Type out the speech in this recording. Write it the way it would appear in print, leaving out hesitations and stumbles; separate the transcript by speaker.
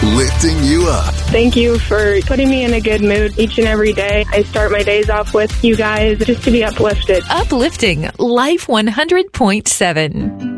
Speaker 1: lifting you up.
Speaker 2: Thank you for putting me in a good mood each and every day. I start my days off with you guys just to be uplifted.
Speaker 3: Uplifting Life 100.7.